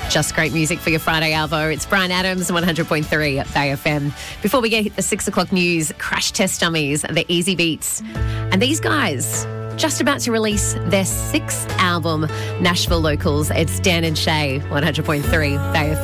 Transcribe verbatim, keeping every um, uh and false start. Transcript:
Just great music for your Friday, Alvo. It's Brian Adams, one hundred point three at Bay F M. Before we get the six o'clock news, Crash Test Dummies, the Easy Beats. And these guys, just about to release their sixth album, Nashville Locals. It's Dan and Shay, one hundred point three Bay F M.